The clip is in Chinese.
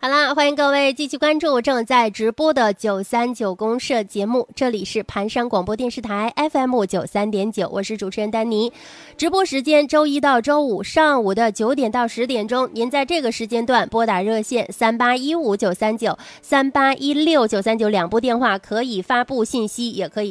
好啦，欢迎各位继续关注正在直播的939公社节目，这里是盘山广播电视台 FM93.9，我是主持人丹妮。直播时间周一到周五上午的9点到10点钟，您在这个时间段拨打热线3815-939、3816-939两部电话，可以发布信息，也可以